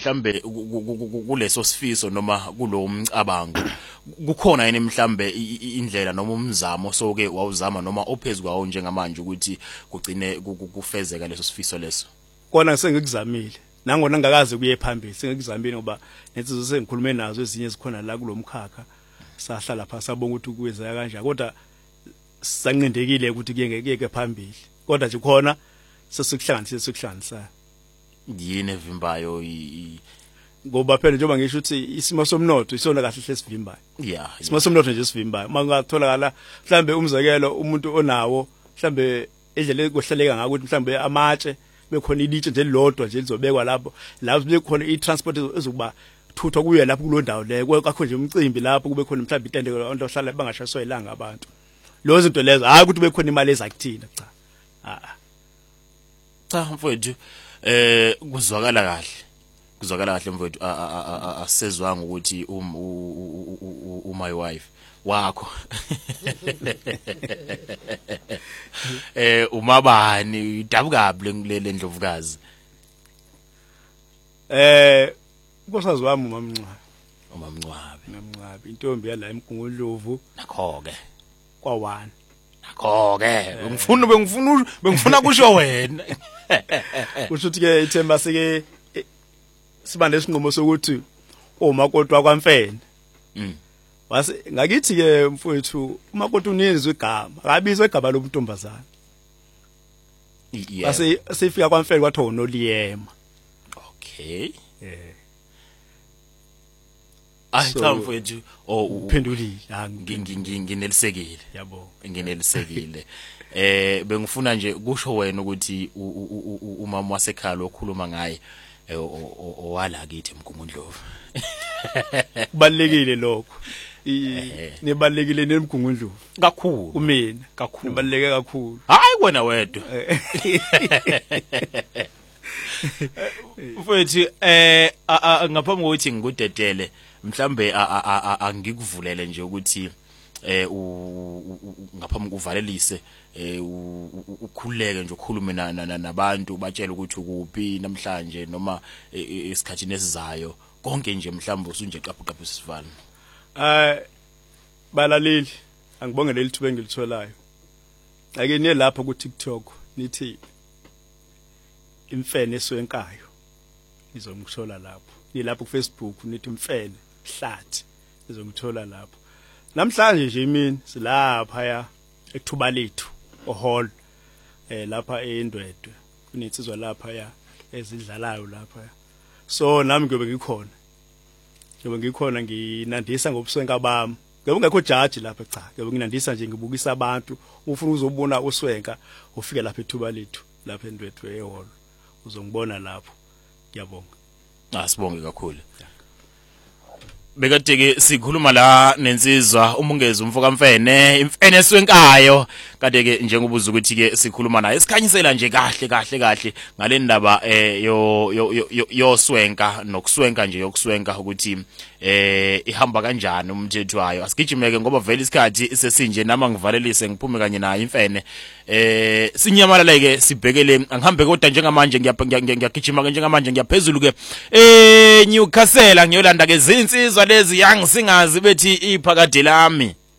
mhlambe kuleso sifiso noma kulo umcabango kukhona yini mhlambe indlela noma umzamo soke wawuzama noma ophezukwayo njengamanje ukuthi kugcine kufezeka leso sifiso leso? Kona sengikuzamile nangona ngakaze kuye phambili, sengikuzamile ngoba nensizwe sengikhulume nazo ezinye zikhona la kulomkhakha, sahlala pha sabonga ukuthi kuweza kanjani, kodwa sanqindekile ukuthi kuyeke phambili, kodwa nje khona sesikuhlanganisa yini evimbayo ngoba phela njengoba ngisho ukuthi isimo somnotho isona kahle lesivimbayo. Yeah, isimo somnotho nje sivimbayo. Mangatholakala mhlambe umzekelo umuntu onawo mhlambe endlela kohleleka ngako ukuthi mhlambe amatshe bekhona ilitshe nje lodwa nje lizobekwa lapho bekhona i-transport ezokuba thutha kuye lapho kulo ndawo leyo, kakho nje umcimbi lapho kube khona mhlambe itende onto ohlala bangashayiswa ilanga abantu. Lozo zinto lezo hayi ukuthi bekhona imali ezakuthina, cha. Cha mfowethu, kuzwakala kahle mfowethu, asezwanga ukuthi my wife wakho umabani idabukabi le ndlovukazi? Nkosazi wami uMamncwabi intombi yala eMgungundlovu nakho ke kwa1 nakho ke bengifuna kusho wena kusho ukuthi ke ithemba sike siba nesinqumo sokuthi umakoti wakwamfene wase ngakithi ke mfowethu umakoti unizwe igama akabizwe igama lobuntombazana. Base sifika kwamfene kwathiwa uNoliyema. Okay. Ayitha mfowethu uphendulile nginelisekile. Yabo. Nginelisekile. Bengifuna nje kusho wena ukuthi umama wasekhaya okhuluma ngaye owala kithi eMgungundlovu. Kubalekile lokho. Nibalekile neMgungundlovu kakhulu kumina, kakhulu nibaleke kakhulu. Hayi wena wedwa. Mfowethu ngaphambi kokuthi ngikudedele mhlambe angikuvulele nje ukuthi ngaphambi kuvalelise ukhuleke nje ukukhuluma nabantu batshela ukuthi ukuphi namhlanje noma esikhathini esizayo konke nje mhlambe usunje qaphu sisivala. Balaleli angibonge leli thuba engilitholayo. Ake niye lapha ku TikTok nithi imfene eswenkayo nizomthola lapho. Ni lapha ku Facebook nithi imfene hlathi nizomthola lapho. Namhlanje nje imini silapha ya ekuthuba lethu ohall lapha eNdwedwe kunetsizwa lapha ya ezidlalayo lapha. So nami ngiyobe ngikhona. Nginandisa ngobuswenka bami. Ngoba ngekho judge lapha cha. Ngoba nginandisa nje ngibukisa abantu. Ufuna uzobona uswenka ufike lapha ethuba lethu lapha eNdwedwe ehall. Uzongibona lapho. Ngiyabonga. Sibonge kakhulu. Bekade ke sikhuluma la nensizwa umungezi umfoka mfene imfene eswenkayo kade ke njengobuza ukuthi ke sikhuluma naye sikhanyisela nje kahle ngale ndaba yoswenka nokuswenka nje yokuswenka ukuthi ihamba kanjani umthetho wayo. Asigijimeke ngoba vele isikhathi sesinje nama ngivalelise ngiphume kanye nayo imfene sinyamalale ke sibhekele angihambe kodwa njengamanje ngiyagijima ke njengamanje ngiyaphezulu ke Newcastle ngiyolanda ke zinsizwa lezi yangisingazi bethi iphakade lami.